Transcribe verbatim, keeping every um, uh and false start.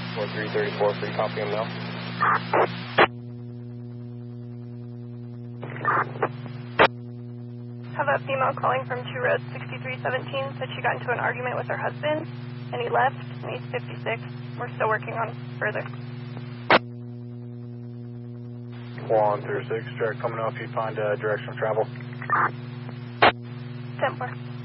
four three thirty-four, free copy him now. Have a female calling from Two Roads sixty-three seventeen said she got into an argument with her husband and he left and he's fifty-six. We're still working on further. one through six, track coming off, you find uh, direction of travel. ten four.